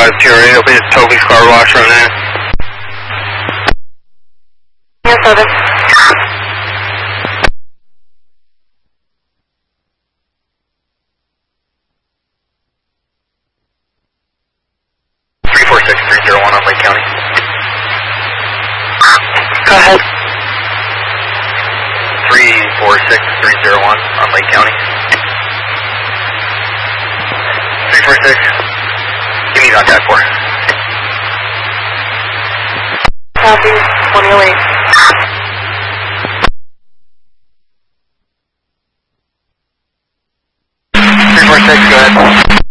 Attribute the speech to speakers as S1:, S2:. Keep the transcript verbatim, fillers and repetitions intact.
S1: five zero eight, it'll be a Toby's car wash on there.
S2: Yes, seven.
S1: three four six three zero one on Lake County.
S2: Go ahead.
S1: three four six three zero one on Lake County. three four six, give me that guy for.
S2: Copy, one oh eight.
S1: three four six, go ahead.